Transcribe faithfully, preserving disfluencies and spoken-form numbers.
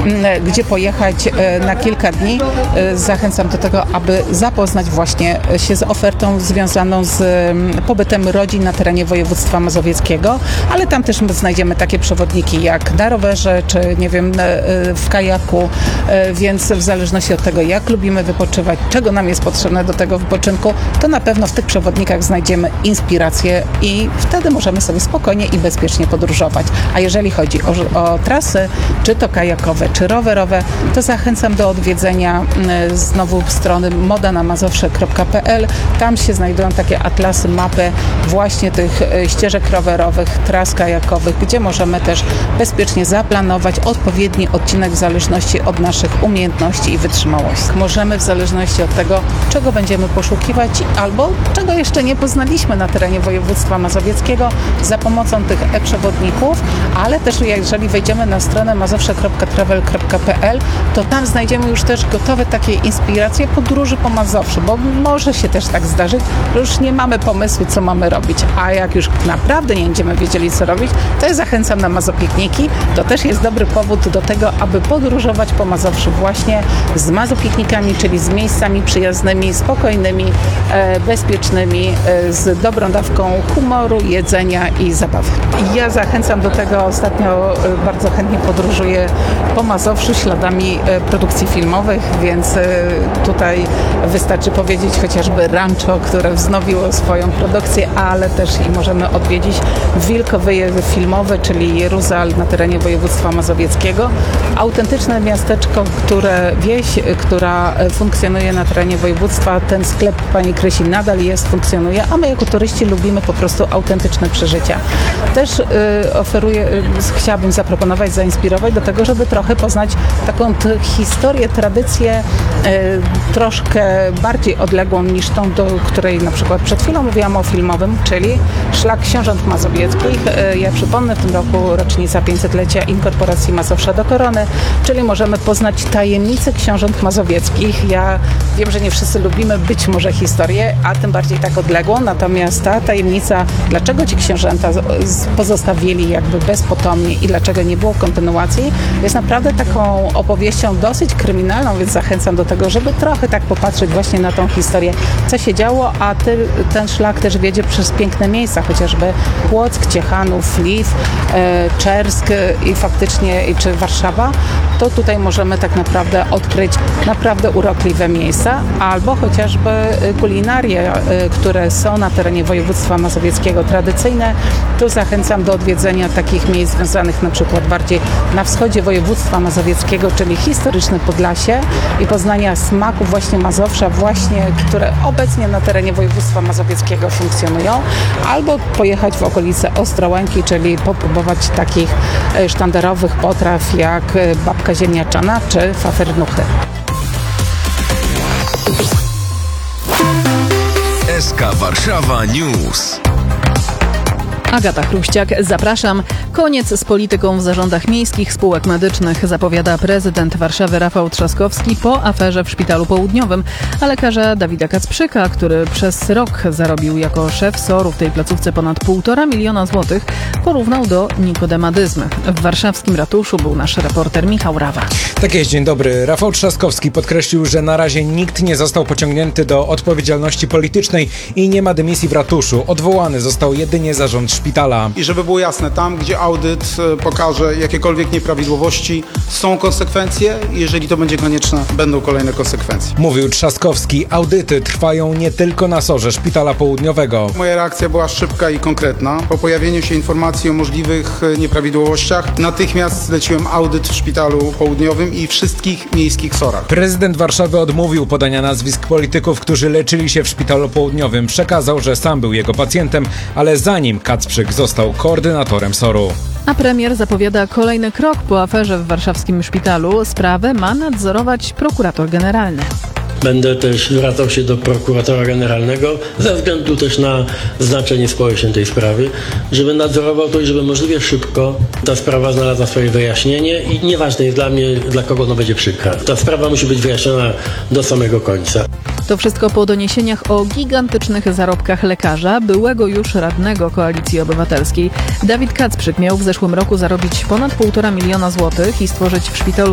gdzie pojechać na kilka dni. Zachęcam do tego, aby zapoznać właśnie się z ofertą związaną z pobytem rodzin na terenie województwa mazowieckiego, ale tam też znajdziemy takie przewodniki jak na rowerze, czy nie wiem, w kajaku, więc w zależności od tego, jak lubimy wypoczywać, czego nam jest potrzebne do tego wypoczynku, to na pewno w tych przewodnikach znajdziemy inspirację i wtedy możemy sobie spokojnie i bezpiecznie podróżować. A jeżeli chodzi o, o trasy, czy to kajakowe, czy rowerowe, to zachęcam do odwiedzenia znowu strony moda na mazowsze kropka pe el. Tam się znajdują takie atlasy, mapy właśnie tych ścieżek rowerowych, tras kajakowych, gdzie możemy też bezpiecznie zaplanować odpowiedni odcinek w zależności od naszych umiejętności i wytrzymałości. Możemy w zależności od tego, czego będziemy poszukiwać albo czego jeszcze nie poznaliśmy na terenie województwa mazowieckiego za pomocą tych e-przewodników, ale też jeżeli wejdziemy na stronę mazowsze kropka travel kropka pe el, to tam znajdziemy już też gotowe takie inspiracje podróży po Mazowszu, bo może się też tak zdarzyć, że już nie mamy pomysłu, co mamy robić, a jak już naprawdę nie będziemy wiedzieli, co robić, to ja zachęcam na mazopikniki. To też jest dobry powód do tego, aby podróżować po Mazowszu właśnie z mazopiknikami, czyli z miejscami przyjaznymi, spokojnymi, e, bezpiecznymi, e, z dobrą dawką humoru, jedzenia i zabawy. I ja zachęcam do tego, ostatnio e, bardzo chętnie podróżuję po Mazowszu śladami e, produkcji filmowych, więc e, tutaj wystarczy powiedzieć chociażby Rancho, które wznowiło swoją produkcję, ale też i możemy odwiedzić Wilkowyje filmowe, czyli Jeruzal na terenie województwa mazowieckiego. Autentyczne miasteczko, które wieś, która funkcjonuje na terenie województwa. Ten sklep pani Krysi nadal jest, funkcjonuje, a my jako turyści lubimy po prostu autentyczne przeżycia. Też y, oferuję, y, chciałabym zaproponować, zainspirować do tego, żeby trochę poznać taką t- historię, tradycję y, troszkę bardziej odległą niż tą, do której na przykład przed chwilą mówiłam o filmowym, czyli Szlak Książąt Mazowieckich. Y, ja przypomnę, w tym roku rocznica pięćsetlecia inkorporacji Mazowsza do korony, czyli możemy poznać tajemnicę książąt mazowieckich. Ja wiem, że nie wszyscy lubimy być może historię, a tym bardziej tak odległą, natomiast ta tajemnica, dlaczego ci książęta pozostawili jakby bezpotomnie i dlaczego nie było kontynuacji, jest naprawdę taką opowieścią dosyć kryminalną, więc zachęcam do tego, żeby trochę tak popatrzeć właśnie na tą historię, co się działo, a ty, ten szlak też wiedzie przez piękne miejsca, chociażby Płock, Ciechanów, Lwiw, e, Czersk i faktycznie, czy Warszawa, to tutaj możemy tak naprawdę odkryć naprawdę urokliwe miejsca, albo chociażby kulinarie, które są na terenie województwa mazowieckiego tradycyjne. Tu zachęcam do odwiedzenia takich miejsc związanych na przykład bardziej na wschodzie województwa mazowieckiego, czyli historyczne Podlasie i poznania smaków właśnie Mazowsza, właśnie, które obecnie na terenie województwa mazowieckiego funkcjonują, albo pojechać w okolice Ostrołęki, czyli popróbować takich sztandarowych potraw jak babka ziemniaczana czy fafernuchy. S K Warszawa News. Agata Chruściak, zapraszam. Koniec z polityką w zarządach miejskich spółek medycznych, zapowiada prezydent Warszawy Rafał Trzaskowski po aferze w Szpitalu Południowym, a lekarza Dawida Kacprzyka, który przez rok zarobił jako szef S O R-u w tej placówce ponad półtora miliona złotych, porównał do Nikodema Dyzmy. W warszawskim ratuszu był nasz reporter Michał Rawa. Tak jest, dzień dobry. Rafał Trzaskowski podkreślił, że na razie nikt nie został pociągnięty do odpowiedzialności politycznej i nie ma dymisji w ratuszu. Odwołany został jedynie zarząd szpitala. I żeby było jasne, tam gdzie audyt pokaże jakiekolwiek nieprawidłowości, są konsekwencje i jeżeli to będzie konieczne, będą kolejne konsekwencje. Mówił Trzaskowski. Audyty trwają nie tylko na S O R-ze Szpitala Południowego. Moja reakcja była szybka i konkretna. Po pojawieniu się informacji o możliwych nieprawidłowościach natychmiast zleciłem audyt w Szpitalu Południowym i wszystkich miejskich S O R-ach. Prezydent Warszawy odmówił podania nazwisk polityków, którzy leczyli się w Szpitalu Południowym. Przekazał, że sam był jego pacjentem, ale zanim Kacprzyk został koordynatorem S O R-u. A premier zapowiada kolejny krok po aferze w warszawskim szpitalu. Sprawę ma nadzorować prokurator generalny. Będę też zwracał się do prokuratora generalnego ze względu też na znaczenie społeczne tej sprawy, żeby nadzorował to i żeby możliwie szybko ta sprawa znalazła swoje wyjaśnienie i nieważne jest dla mnie, dla kogo ona będzie przykra. Ta sprawa musi być wyjaśniona do samego końca. To wszystko po doniesieniach o gigantycznych zarobkach lekarza, byłego już radnego Koalicji Obywatelskiej. Dawid Kacprzyk miał w zeszłym roku zarobić ponad półtora miliona złotych i stworzyć w szpitalu